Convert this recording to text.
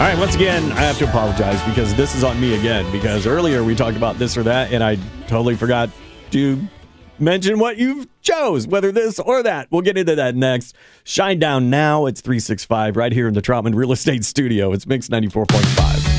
All right, once again, I have to apologize because this is on me again, because earlier we talked about this or that, and I totally forgot to mention what you chose, whether this or that. We'll get into that next. Shine Down Now. It's 365 right here in the Troutman Real Estate Studio. It's Mix 94.5.